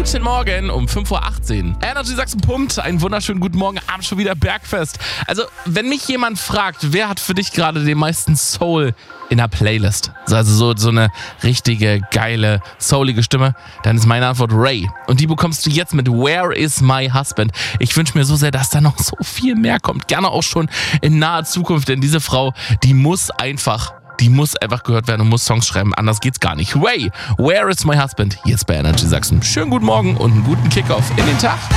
Guten Morgen um 5:18 Uhr. Energy Sachsen pumpt. Einen wunderschönen guten Morgen. Abends schon wieder Bergfest. Also, wenn mich jemand fragt, wer hat für dich gerade den meisten Soul in der Playlist? Also so eine richtige, geile, soulige Stimme. Dann ist meine Antwort Ray. Und die bekommst du jetzt mit Where is my husband? Ich wünsche mir so sehr, dass da noch so viel mehr kommt. Gerne auch schon in naher Zukunft. Denn diese Frau, die muss einfach gehört werden und muss Songs schreiben. Anders geht's gar nicht. Ray, Where is my husband? Jetzt bei Energy Sachsen. Schönen guten Morgen und einen guten Kickoff in den Tag.